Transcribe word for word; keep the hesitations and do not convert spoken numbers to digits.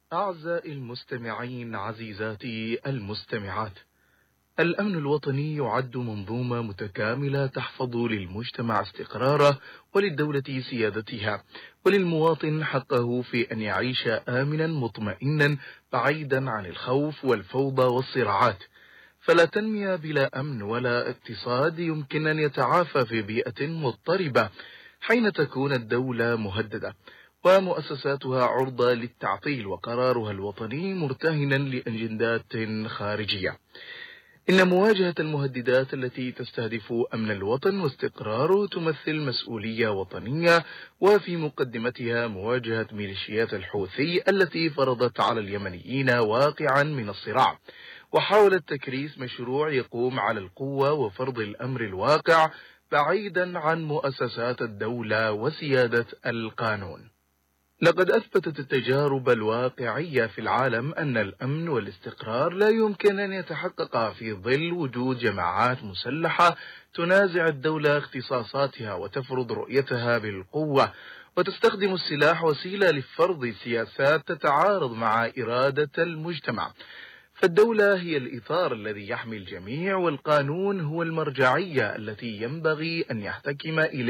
أعزائي المستمعين، عزيزاتي المستمعات، الأمن الوطني يعد منظومة متكاملة تحفظ للمجتمع استقراره وللدولة سيادتها وللمواطن حقه في أن يعيش آمنا مطمئنا بعيدا عن الخوف والفوضى والصراعات. فلا تنمية بلا أمن ولا اقتصاد يمكن أن يتعافى في بيئة مضطربة حين تكون الدولة مهددة ومؤسساتها عرضة للتعطيل وقرارها الوطني مرتهنا لأجندات خارجية. إن مواجهة المهددات التي تستهدف أمن الوطن واستقراره تمثل مسؤولية وطنية، وفي مقدمتها مواجهة ميليشيات الحوثي التي فرضت على اليمنيين واقعا من الصراع، وحاولت تكريس مشروع يقوم على القوة وفرض الأمر الواقع بعيدا عن مؤسسات الدولة وسيادة القانون. لقد أثبتت التجارب الواقعية في العالم أن الأمن والاستقرار لا يمكن أن يتحقق في ظل وجود جماعات مسلحة تنازع الدولة اختصاصاتها وتفرض رؤيتها بالقوة، وتستخدم السلاح وسيلة لفرض سياسات تتعارض مع إرادة المجتمع. فالدولة هي الإطار الذي يحمي الجميع، والقانون هو المرجعية التي ينبغي أن يحتكم إليه